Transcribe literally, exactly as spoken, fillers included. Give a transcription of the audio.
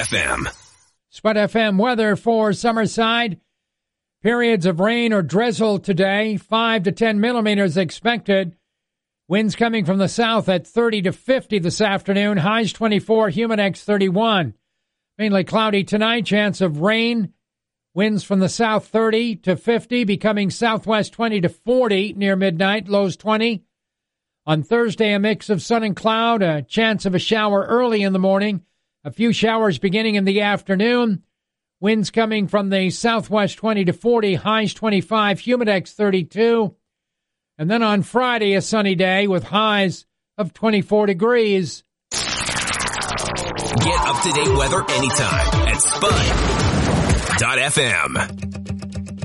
F M. Spud F M weather for Summerside. Periods of rain or drizzle today. five to ten millimeters expected. Winds coming from the south at thirty to fifty this afternoon. Highs twenty-four, Humidex thirty-one. Mainly cloudy tonight. Chance of rain. Winds from the south thirty to fifty, becoming southwest twenty to forty near midnight. Lows twenty. On Thursday, a mix of sun and cloud. A chance of a shower early in the morning. A few showers beginning in the afternoon. Winds coming from the southwest twenty to forty, highs twenty-five, Humidex thirty-two. And then on Friday, a sunny day with highs of twenty-four degrees. Get up-to-date weather anytime at Spud dot F M.